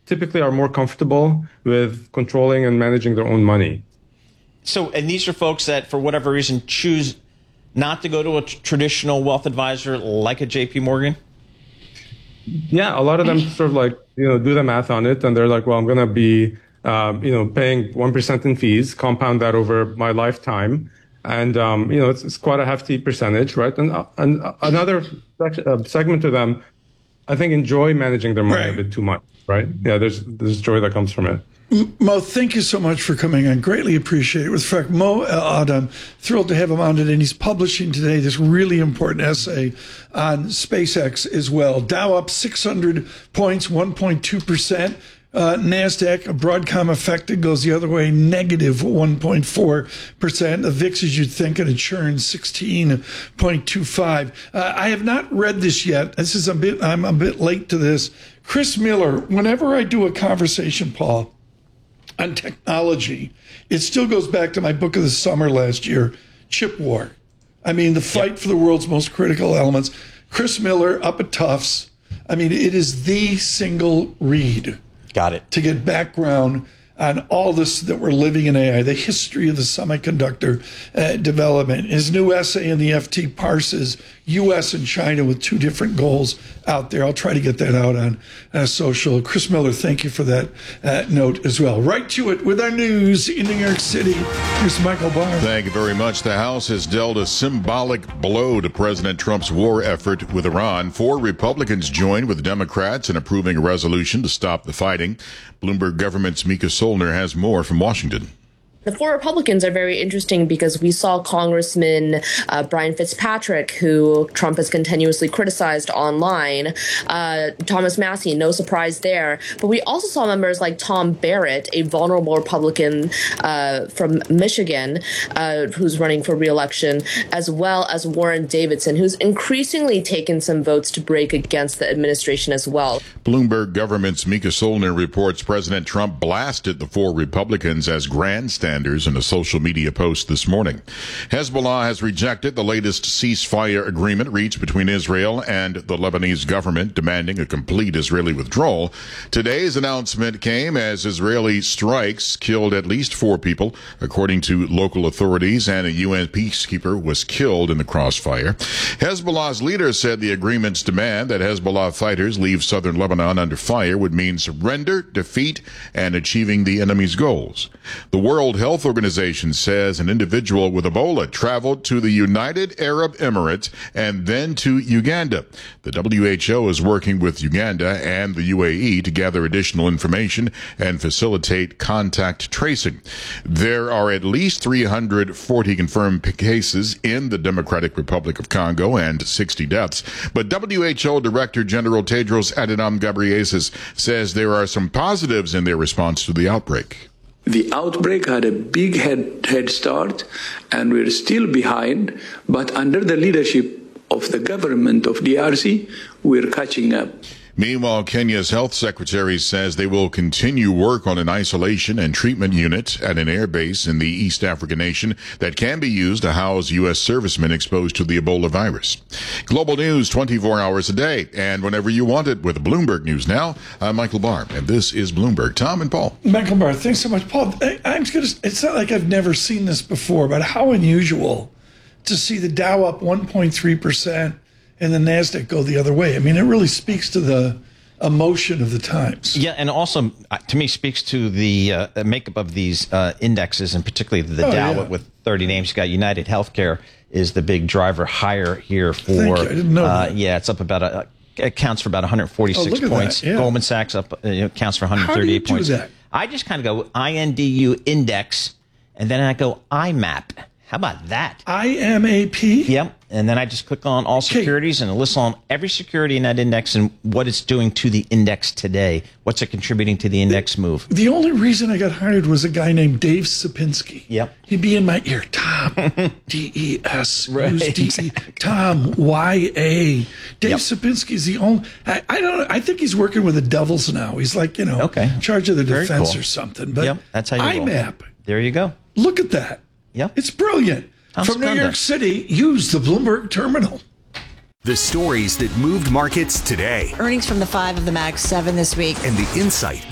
typically are more comfortable with controlling and managing their own money. So, and these are folks that, for whatever reason, choose not to go to a traditional wealth advisor like a JP Morgan? Yeah, a lot of them sort of like, do the math on it, and they're like, well, I'm going to be, paying 1% in fees, compound that over my lifetime. And, it's quite a hefty percentage, right? And another segment of them, I think, enjoy managing their money a bit too much, right? Yeah, there's joy that comes from it. Mo, thank you so much for coming on. Greatly appreciate it. With fact, Mo Adam, thrilled to have him on today. And he's publishing today this really important essay on SpaceX as well. Dow up 600 points, 1.2%. NASDAQ, Broadcom affected, goes the other way, negative 1.4%. The VIX, as you'd think, and it churns 16.25. I have not read this yet. I'm a bit late to this. Chris Miller, whenever I do a conversation, Paul, on technology, it still goes back to my book of the summer last year, Chip War. I mean, the fight for the world's most critical elements. Chris Miller up at Tufts. I mean, it is the single read. Got it. To get background on all this that we're living in AI, the history of the semiconductor development. His new essay in the FT parses U.S. and China with two different goals out there. I'll try to get that out on social. Chris Miller, thank you for that note as well. Right to it with our news in New York City. Here's Michael Barr. Thank you very much. The House has dealt a symbolic blow to President Trump's war effort with Iran. 4 Republicans joined with Democrats in approving a resolution to stop the fighting. Bloomberg government's Mika Solner has more from Washington. The 4 Republicans are very interesting because we saw Congressman Brian Fitzpatrick, who Trump has continuously criticized online, Thomas Massie, no surprise there. But we also saw members like Tom Barrett, a vulnerable Republican from Michigan, who's running for re-election, as well as Warren Davidson, who's increasingly taken some votes to break against the administration as well. Bloomberg government's Mika Solner reports President Trump blasted the 4 Republicans as grandstanders in a social media post this morning. Hezbollah has rejected the latest ceasefire agreement reached between Israel and the Lebanese government, demanding a complete Israeli withdrawal. Today's announcement came as Israeli strikes killed at least 4 people, according to local authorities, and a UN peacekeeper was killed in the crossfire. Hezbollah's leader said the agreement's demand that Hezbollah fighters leave southern Lebanon under fire would mean surrender, defeat, and achieving the enemy's goals. The World Health Organization says an individual with Ebola traveled to the United Arab Emirates and then to Uganda. The WHO is working with Uganda and the UAE to gather additional information and facilitate contact tracing. There are at least 340 confirmed cases in the Democratic Republic of Congo and 60 deaths. But WHO Director General Tedros Adhanom Ghebreyesus says there are some positives in their response to the outbreak. The outbreak had a big head start, and we're still behind, but under the leadership of the government of DRC, we're catching up. Meanwhile, Kenya's health secretary says they will continue work on an isolation and treatment unit at an air base in the East African nation that can be used to house U.S. servicemen exposed to the Ebola virus. Global news 24 hours a day and whenever you want it with Bloomberg News Now. I'm Michael Barr, and this is Bloomberg. Tom and Paul. Michael Barr, thanks so much. Paul, it's not like I've never seen this before, but how unusual to see the Dow up 1.3%. and the NASDAQ go the other way. I mean, it really speaks to the emotion of the times. Yeah, and also, to me, speaks to the makeup of these indexes, and particularly the Dow with 30 names. You got United Healthcare is the big driver higher here for. Thank you. I didn't know that. Yeah, it's up about it counts for about 146 points. That, yeah. Goldman Sachs up counts for 138 points. How do you do that? I just kind of go INDU index, and then I go IMAP. How about that? IMAP? Yep. And then I just click on all securities and it lists on every security in that index and what it's doing to the index today. What's it contributing to the index move? The only reason I got hired was a guy named Dave Sapinski. Yep. He'd be in my ear. Tom, D-E-S. Right. D-E. Tom, Y-A. Dave Sapinski is the only... I don't know. I think he's working with the Devils now. He's like, in charge of the defense or something. But that's how you IMAP. There you go. Look at that. Yep. It's brilliant. From New York City, use the Bloomberg terminal. The stories that moved markets today. Earnings from the 5 of the Mag 7 this week. And the insight